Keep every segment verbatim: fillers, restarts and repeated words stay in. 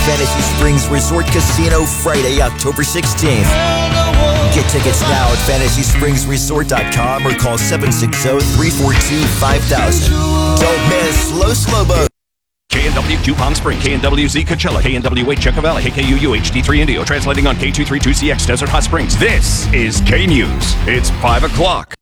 Fantasy Springs Resort Casino Friday, October sixteenth. Get tickets now at fantasy springs resort dot com or call seven six zero, three four two, five thousand. Don't miss Slow Slow Boat. K N W Q Palm Spring, K N W Z Coachella, K N W eight Yucca Valley, K K U U H D three Indio, translating on K two thirty-two C X Desert Hot Springs. This is K News. It's five o'clock.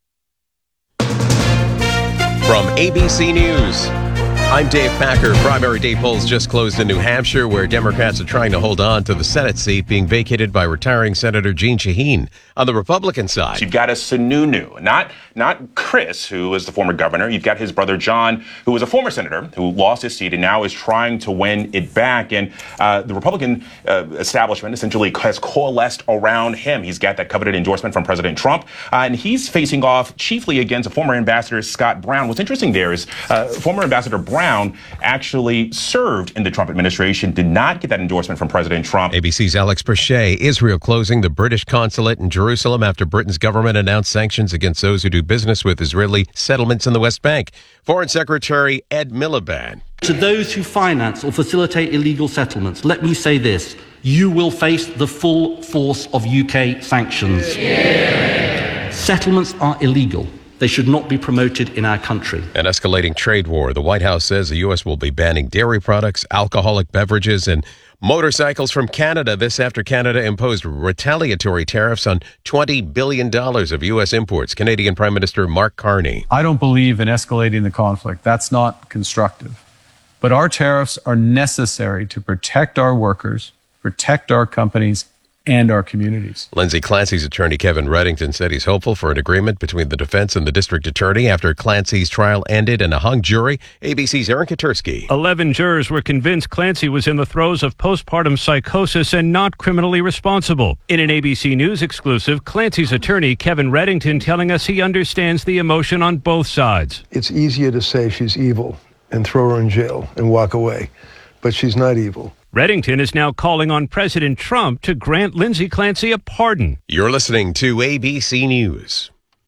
From A B C News, I'm Dave Packer. Primary day polls just closed in New Hampshire, where Democrats are trying to hold on to the Senate seat being vacated by retiring Senator Jeanne Shaheen. On the Republican side, you've got a Sununu, not not Chris, who was the former governor. You've got his brother John, who was a former senator, who lost his seat and now is trying to win it back. And uh, the Republican uh, establishment essentially has coalesced around him. He's got that coveted endorsement from President Trump, uh, and he's facing off chiefly against former Ambassador Scott Brown. What's interesting there is uh, former Ambassador Brown actually served in the Trump administration, did not get that endorsement from President Trump. A B C's Alex Perche. Israel closing the British consulate in Jerusalem after Britain's government announced sanctions against those who do business with Israeli settlements in the West Bank. Foreign Secretary Ed Miliband. To those who finance or facilitate illegal settlements, let me say this: you will face the full force of U K sanctions. Yeah. Settlements are illegal. They should not be promoted in our country. An escalating trade war. The White House says the U S will be banning dairy products, alcoholic beverages, and motorcycles from Canada. This after Canada imposed retaliatory tariffs on twenty billion dollars of U S imports. Canadian Prime Minister Mark Carney. I don't believe in escalating the conflict. That's not constructive. But our tariffs are necessary to protect our workers, protect our companies, and our communities. Lindsay Clancy's attorney Kevin Reddington said he's hopeful for an agreement between the defense and the district attorney after Clancy's trial ended in a hung jury. A B C's Aaron Katursky. Eleven jurors were convinced Clancy was in the throes of postpartum psychosis and not criminally responsible. In an A B C News exclusive, Clancy's attorney Kevin Reddington telling us he understands the emotion on both sides. It's easier to say she's evil and throw her in jail and walk away, but she's not evil. Reddington is now calling on President Trump to grant Lindsay Clancy a pardon. You're listening to A B C News.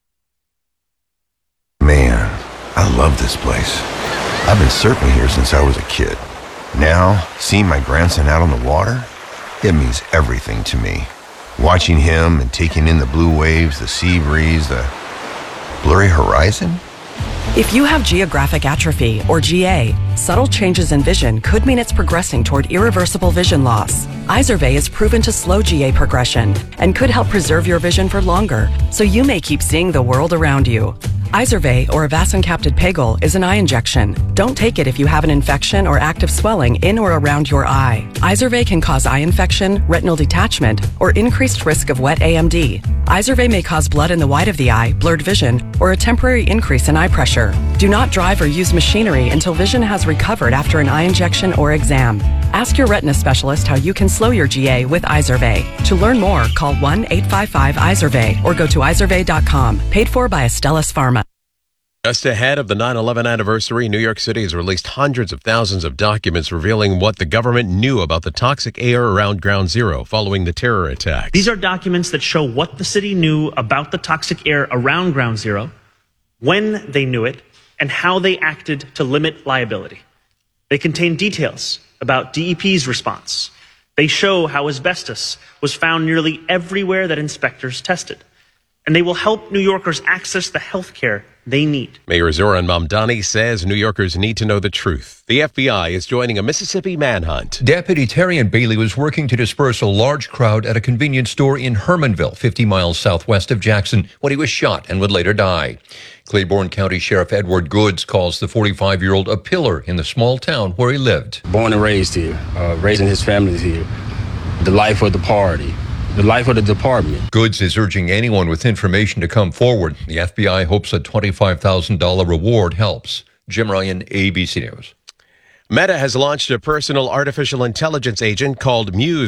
Man, I love this place. I've been surfing here since I was a kid. Now, seeing my grandson out on the water, it means everything to me. Watching him and taking in the blue waves, the sea breeze, the blurry horizon. If you have geographic atrophy, or G A, subtle changes in vision could mean it's progressing toward irreversible vision loss. Izervay is proven to slow G A progression and could help preserve your vision for longer, so you may keep seeing the world around you. Izervay, or avacincaptad pegol, is an eye injection. Don't take it if you have an infection or active swelling in or around your eye. Izervay can cause eye infection, retinal detachment, or increased risk of wet A M D. Izervay may cause blood in the white of the eye, blurred vision, or a temporary increase in eye pressure. Do not drive or use machinery until vision has recovered after an eye injection or exam. Ask your retina specialist how you can slow your G A with Izervay. To learn more, call one eight five five Izervay or go to izervay dot com. Paid for by Astellas Pharma. Just ahead of the nine eleven anniversary, New York City has released hundreds of thousands of documents revealing what the government knew about the toxic air around Ground Zero following the terror attack. These are documents that show what the city knew about the toxic air around Ground Zero, when they knew it, and how they acted to limit liability. They contain details about D E P's response. They show how asbestos was found nearly everywhere that inspectors tested. And they will help New Yorkers access the health care they need. Mayor Zoran Mamdani says New Yorkers need to know the truth. The F B I is joining a Mississippi manhunt. Deputy Terrian Bailey was working to disperse a large crowd at a convenience store in Hermanville, fifty miles southwest of Jackson, when he was shot and would later die. Claiborne County Sheriff Edward Goods calls the forty-five-year-old a pillar in the small town where he lived. Born and raised here, uh, raising his family here, the life of the party. The life of the department. Goods is urging anyone with information to come forward. The F B I hopes a twenty-five thousand dollars reward helps. Jim Ryan, A B C News. Meta has launched a personal artificial intelligence agent called Muse.